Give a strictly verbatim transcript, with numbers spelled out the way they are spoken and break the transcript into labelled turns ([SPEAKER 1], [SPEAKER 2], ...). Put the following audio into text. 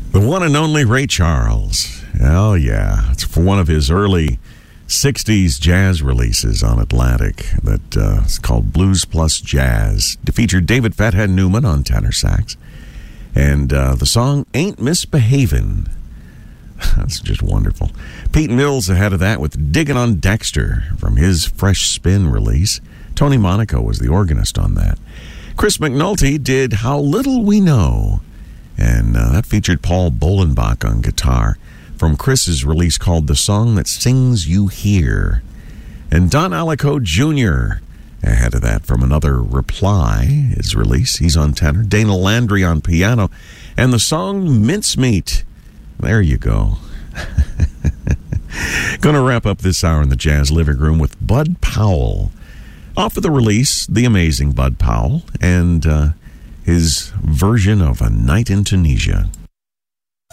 [SPEAKER 1] The one and only Ray Charles. Oh, yeah. It's for one of his early sixties jazz releases on Atlantic that uh, is called Blues Plus Jazz. It featured David Fathead Newman on tenor sax. And uh, the song Ain't Misbehavin'. That's just wonderful. Pete Mills ahead of that with Diggin' on Dexter from his Fresh Spin release. Tony Monaco was the organist on that. Chris McNulty did How Little We Know. And uh, that featured Paul Bolenbach on guitar from Chris's release called The Song That Sings You Hear. And Don Alico Junior ahead of that from another Reply, his release. He's on tenor. Dana Landry on piano. And the song Mincemeat. There you go. Going to wrap up this hour in the Jazz Living Room with Bud Powell. Off of the release, the amazing Bud Powell, and uh, his version of A Night in Tunisia.